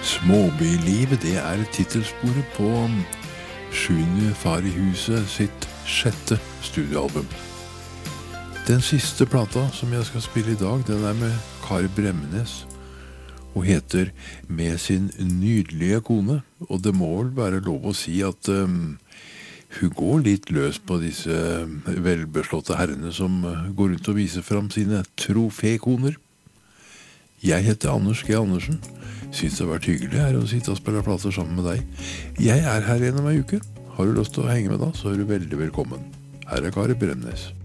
Småbylivet, det er titelsporet på Sjuende far i huset sitt 6. studioalbum. Den siste plata som jeg skal spille i dag, den er med Kari Bremnes og heter Med sin nydelige kone. Og det må vel være lov å si at hun går litt løs på disse velbeslåtte herrene som går rundt og viser fram sine trofékoner. Jeg heter Anders G. Andersen. Synes det har vært hyggelig her å sitte og spille plater sammen med deg. Jeg er her igjen om en uke. Har du lyst til å henge med da, så er du veldig velkommen. Her er Kari Bremnes.